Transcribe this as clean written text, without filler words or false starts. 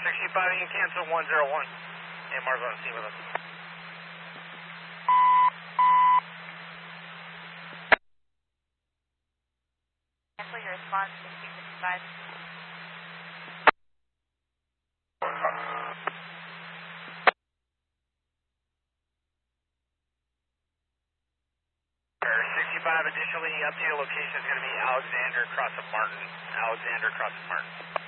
65, you can cancel 101. And Mars on scene with us. Cancel your response, 1665. Additionally, up to your location is going to be Alexander Cross of Martin.